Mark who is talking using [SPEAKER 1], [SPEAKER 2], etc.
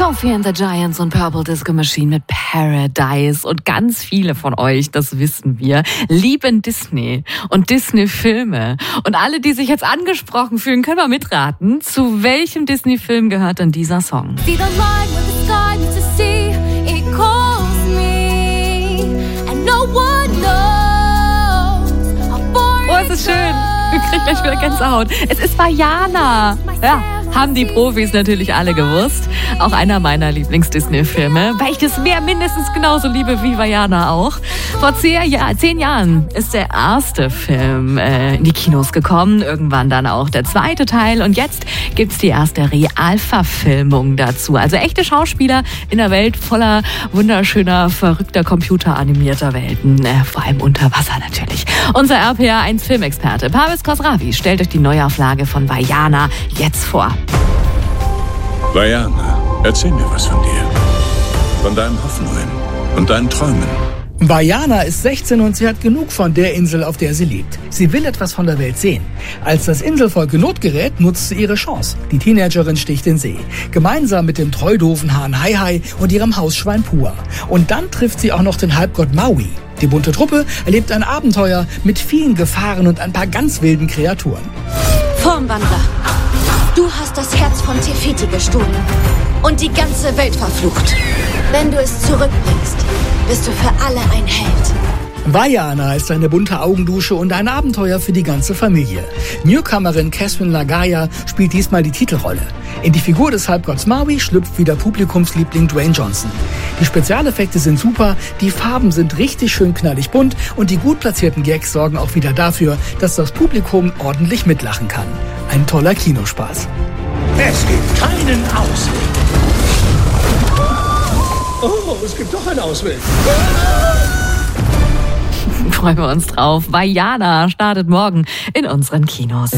[SPEAKER 1] Sophie and the Giants und Purple Disco Machine mit Paradise. Und ganz viele von euch, das wissen wir, lieben Disney und Disney-Filme. Und alle, die sich jetzt angesprochen fühlen, können mal mitraten, zu welchem Disney-Film gehört denn dieser Song?
[SPEAKER 2] See the line where the sky meets the sea, it calls me, and no one knows how far
[SPEAKER 1] Oh, es ist schön. Ich krieg gleich wieder Gänsehaut. Es ist Vaiana. Ja, haben die Profis natürlich alle gewusst. Auch einer meiner Lieblings-Disney-Filme, weil ich das Meer mindestens genauso liebe wie Vaiana auch. Vor 10 Jahren ist der erste Film in die Kinos gekommen, irgendwann dann auch der zweite Teil und jetzt gibt's die erste Realverfilmung dazu. Also echte Schauspieler in einer Welt voller wunderschöner, verrückter, computeranimierter Welten, vor allem unter Wasser natürlich. Unser RPA1 Filmexperte Pavis Khosravi stellt euch die Neuauflage von Vaiana jetzt vor.
[SPEAKER 3] Vaiana, erzähl mir was von dir. Von deinen Hoffnungen und deinen Träumen.
[SPEAKER 4] Vaiana ist 16 und sie hat genug von der Insel, auf der sie lebt. Sie will etwas von der Welt sehen. Als das Inselvolk in Not gerät, nutzt sie ihre Chance. Die Teenagerin sticht in See. Gemeinsam mit dem treudoofen Hahn Hai und ihrem Hausschwein Pua. Und dann trifft sie auch noch den Halbgott Maui. Die bunte Truppe erlebt ein Abenteuer mit vielen Gefahren und ein paar ganz wilden Kreaturen.
[SPEAKER 5] Formwandler, du hast das Herz von Te Fiti gestohlen und die ganze Welt verflucht. Wenn du es zurückbringst, bist du für alle ein Held.
[SPEAKER 4] Vaiana ist eine bunte Augendusche und ein Abenteuer für die ganze Familie. Newcomerin Catherine Lagaya spielt diesmal die Titelrolle. In die Figur des Halbgotts Maui schlüpft wieder Publikumsliebling Dwayne Johnson. Die Spezialeffekte sind super, die Farben sind richtig schön knallig bunt und die gut platzierten Gags sorgen auch wieder dafür, dass das Publikum ordentlich mitlachen kann. Ein toller Kinospaß.
[SPEAKER 6] Es gibt keinen Ausweg. Oh, es gibt doch einen Ausweg.
[SPEAKER 1] Freuen wir uns drauf. Vaiana startet morgen in unseren Kinos.